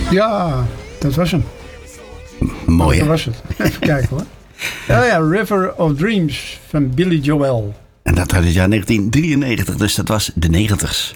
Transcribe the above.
Ja, dat was hem. Mooi, Dat hè? was het. Even kijken hoor. Ja, River of Dreams van Billy Joel. En dat uit het jaar 1993, dus dat was de 90's.